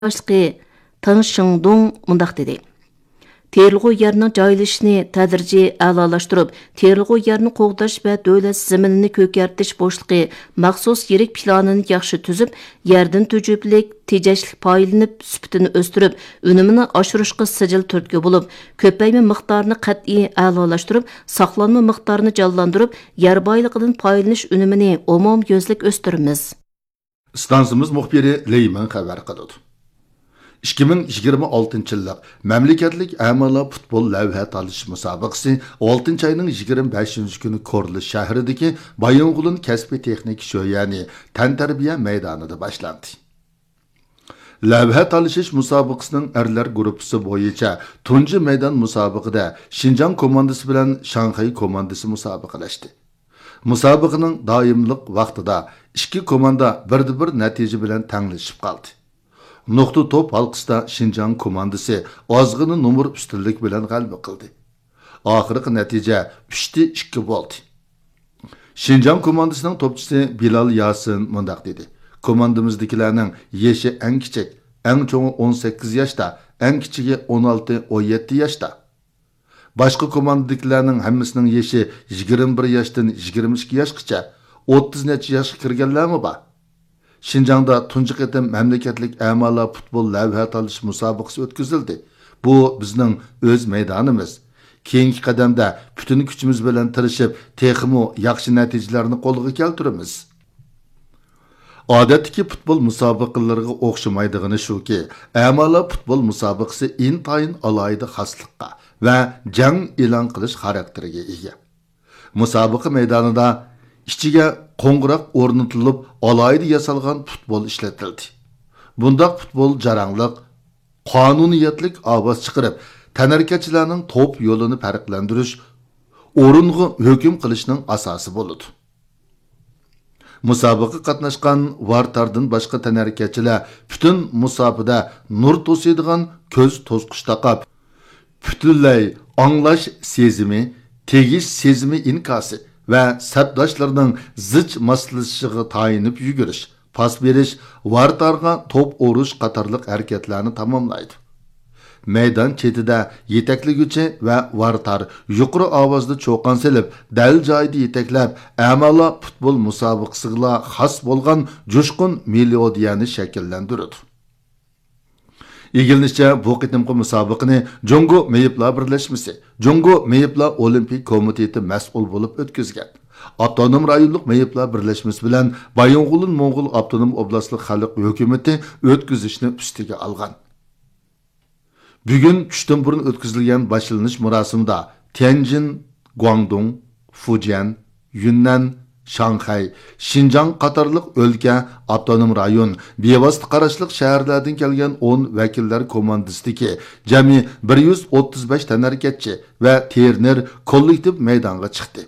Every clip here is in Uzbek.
başlığı Tang Shengdong mundaq dedi. Terilg'u yerning joylashishini tadrijiy a'lolashtirib, terilg'u yerni qo'g'dash va davlat zaminini ko'kartish bo'shliqi maxsus yirik planini yaxshi tuzib, yerdan tujublik, tejashlik foydalanib, sifatini o'stirib, unumini oshirishga sijil turtki bo'lib, ko'payma miqdorini qat'iy a'lolashtirib, saqlanma miqdorini jonlantirib, yer boyligidan foydalanish unumini umumyuzlik o'stiramiz. Stansimiz muxbiri Leyman xabar qildi. 2026 yillik mamlakatlik amala futbol lavha talish musobaqasi 6 ayning 25 kuni Korli shahridagi Bayong'ulun kasbiy texnik sho'yani tantarbiya maydonida boshlandi. Lavha talishish musobaqasining erlar guruhi bo'yicha tunji maydon musobaqada Xinjiang komandasi bilan Shanxay komandasi musobaqalashdi. Musobaqaning doimlik vaqtida ikki komanda bir natija bilan tanglashib qoldi. Nuqta top halqısida Xinjiang komandası ozg'ini numur ustunlik bilan g'alaba qildi. Oxirgi natija 3-2 bo'ldi. Xinjiang komandasining topchisi Bilal Yasin mundaq dedi. Komandamizdagilarning yashi eng kichik, eng cho'ngi 18 yoshda, eng kichigi 16-17 yoshda. Boshqa komandadagilarning hammasining yashi 21 yoshdan 22 yoshgacha, 30 necha yoshga kirganlarmi bor? Xinjiangda tunji qitim mamlakatlik amala futbol lavha talish musobaqasi o'tkazildi. Bu bizning o'z maydonimiz. Keyingi qadamda butun kuchimiz bilan tirishib, texmo yaxshi natijalarni qo'lga keltiramiz. Odatdagi futbol musobaqalariga o'xshamaydigani shuki, amala futbol musobaqasi intayin alohida xoslikqa va jang e'lon qilish xarakteriga ega. Musobaqa maydonida ichiga qo'ng'iroq o'rnatilib, alohida yasalgan futbol ishlatildi. Bundaq futbol jarangliq, qonuniyatlik ovoz chiqarib, tanarkachilarning top yo'lini farqlantirish, o'ringa hukm qilishning asosi bo'ladi. Musobaqa qatnashgan vartardan boshqa tanarkachilar butun musobaqada nur to'siydigan ko'z to'sqish taqab, butunlay anglash sezimi, tegish sezimi inkosi va sabdoshlarning zich moslashishiga tayinib yugurish, pas berish, vartarga top o'rish qatorliq harakatlarni tamomlaydi. Maydon chetida yetakliguvchi va vartar yuqori ovozda cho'qon selib, dal joyida yetaklab, amala futbol musobaqasiga xos bo'lgan jo'shqin melodiyani shakllantiradi. Egilinishcha bu qitimqi musobaqani Jongo Meyiplar birlashmasi, Jongo Meyiplar Olimpik komiteti mas'ul bo'lib o'tkazgan. Avtonom rayonlik Meyiplar birlashmasi bilan Bayong'ulun Mo'ng'ul avtonom oblastlik xalq hukumati o'tkazishni ustiga olgan. Bugun tushdan burun o'tkazilgan boshlanish marosimida Tianjin, Guangdong, Fujian, Yunnan, Shanxay, Xinjiang qatorliq o'lka, avtonom rayon, bevosita qarashliq shaharlardan kelgan 10 vakillar komandasidagi jami 135 tanarkatchi va terner kollektiv maydonga chiqdi.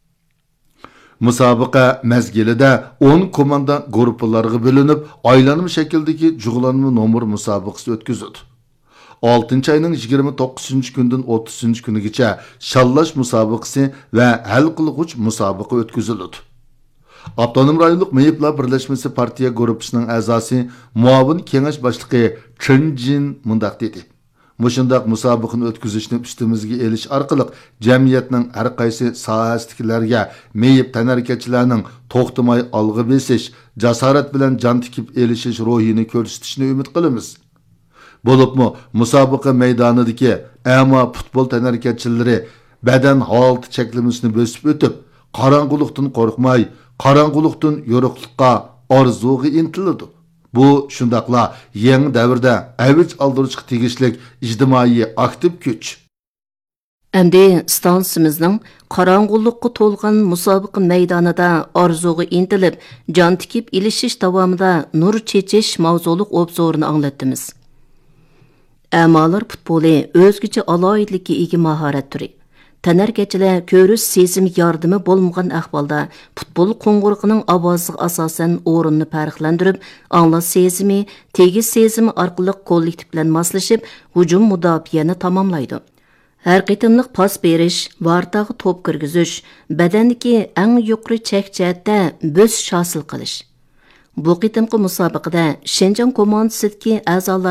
Musobaqa mezgilida 10 komanda guruhlarga bo'linib, aylanma shakldagi jug'lanma nomor musobaqasi o'tkazildi. 6 ayning 29-kundan 30-kunigacha shallash musobaqasi va hal qilg'uch musobaqa o'tkazildi. Avtonom rayonlik Meyiplar birlashmasi partiya guruhining a'zosi muavin kengash boshlig'i Chen Jin mundaq dedi. Mushundaq musobaqani o'tkazishni ustimizga elish orqali jamiyatning har qaysi sohasidagilarga meyib tanarkachilarning to'xtamay olg'a besish, jasorat bilan jon tikib elishish ruhini ko'rsatishni umid qilamiz. Bo'libmi musobaqa maydonidagi ama futbol tanarkachilari badan holati cheklamasini bosib o'tib, qorong'ulikdan qo'rqmay, qorong'ulikdan yo'riqlikqa orzuga intiladi. Bu shundaqla yangi davrda avj oldirishga tegishli ijtimoiy aktiv kuch. Endi stansimizning qorong'ulikqa to'lgan musobaqa maydonida orzuga intilib, jon tikib ilishish davomida nur chechish mavzuliq obzorini anglatdimiz. Amalar futboli o'zgacha aloyidlikka ega mahorat turi. Tanarkachilar ko'rish sezimi yordami bo'lmagan ahvolda futbol qo'ng'irog'ining ovoziga asosan o'rinni farqlantirib, anglash sezimi, tegish sezimi orqali kollektiv bilan moslashib, hujum mudofaani tamomlaydi. Har qitimliq pas berish, vartaga top kirgizish, badandagi eng yuqori chekchatda bo'sish hosil qilish. Bu qitimqi musobaqada Şenjan komandasidagi a'zolar